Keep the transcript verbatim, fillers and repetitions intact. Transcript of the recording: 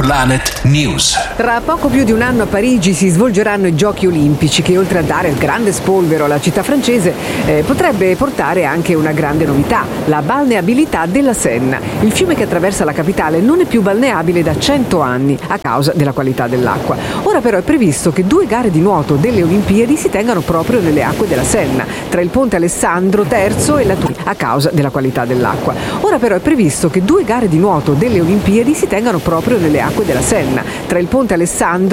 Planet News. Tra poco più di un anno a Parigi si svolgeranno i Giochi Olimpici che, oltre a dare il grande spolvero alla città francese, eh, potrebbe portare anche una grande novità: la balneabilità della Senna. Il fiume che attraversa la capitale non è più balneabile da cento anni a causa della qualità dell'acqua. Ora però è previsto che due gare di nuoto delle Olimpiadi si tengano proprio nelle acque della Senna, tra il ponte Alessandro terzo e la Tour, a causa della qualità dell'acqua. Ora però è previsto che due gare di nuoto delle Olimpiadi si tengano proprio nelle acque della Senna, tra il ponte Alessandro